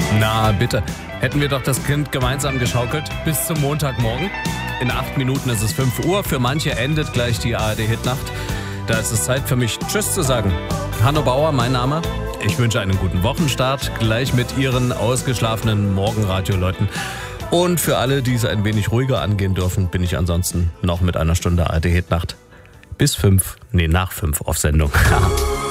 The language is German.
Na bitte, hätten wir doch das Kind gemeinsam geschaukelt bis zum Montagmorgen. In 8 Minuten ist es 5 Uhr, für manche endet gleich die ARD-Hitnacht. Da ist es Zeit für mich, Tschüss zu sagen. Hanno Bauer, mein Name. Ich wünsche einen guten Wochenstart, gleich mit Ihren ausgeschlafenen Morgenradio-Leuten. Und für alle, die es ein wenig ruhiger angehen dürfen, bin ich ansonsten noch mit einer Stunde ARD-Hitnacht nach 5 auf Sendung.